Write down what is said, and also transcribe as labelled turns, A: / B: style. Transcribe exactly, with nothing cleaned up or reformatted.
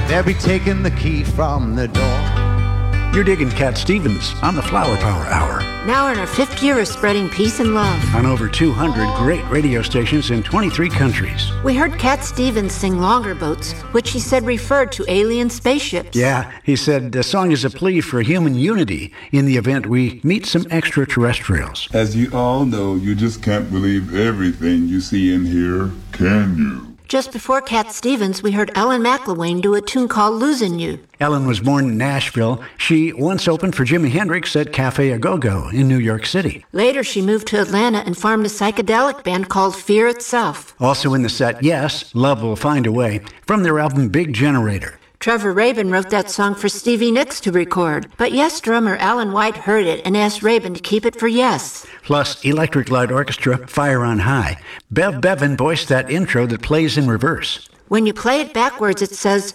A: they'll be taking the key from the door.
B: You're digging Cat Stevens on the Flower Power Hour.
C: Now in our fifth year of spreading peace and love.
B: On over two hundred great radio stations in twenty-three countries.
C: We heard Cat Stevens sing Longer Boats, which he said referred to alien spaceships.
B: Yeah, he said the song is a plea for human unity in the event we meet some extraterrestrials.
D: As you all know, you just can't believe everything you see and hear, can you?
C: Just before Cat Stevens, we heard Ellen McIlwain do a tune called Losing You.
B: Ellen was born in Nashville. She once opened for Jimi Hendrix at Cafe A Go-Go in New York City.
C: Later, she moved to Atlanta and formed a psychedelic band called Fear Itself.
B: Also in the set, yes, Love Will Find a Way, from their album Big Generator.
C: Trevor Rabin wrote that song for Stevie Nicks to record, but Yes drummer Alan White heard it and asked Rabin to keep it for Yes.
B: Plus, Electric Light Orchestra, Fire on High. Bev Bevan voiced that intro that plays in reverse.
C: When you play it backwards, it says,